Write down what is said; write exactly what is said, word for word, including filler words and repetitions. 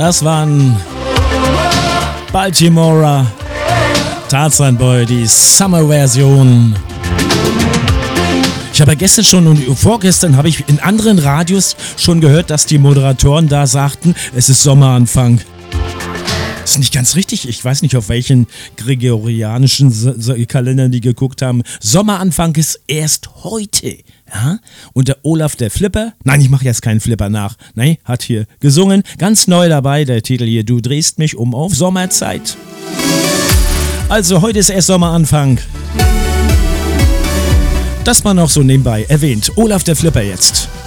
Das waren Baltimora, Tarzan Boy, die Summer-Version. Ich habe ja gestern schon und vorgestern habe ich in anderen Radios schon gehört, dass die Moderatoren da sagten, es ist Sommeranfang. Das ist nicht ganz richtig. Ich weiß nicht, auf welchen gregorianischen Kalendern die geguckt haben. Sommeranfang ist erst heute. Ja? Und der Olaf der Flipper, nein, ich mache jetzt keinen Flipper nach. Nein, hat hier gesungen. Ganz neu dabei, der Titel hier, Du drehst mich um auf Sommerzeit. Also, heute ist erst Sommeranfang. Das mal noch so nebenbei erwähnt. Olaf der Flipper jetzt.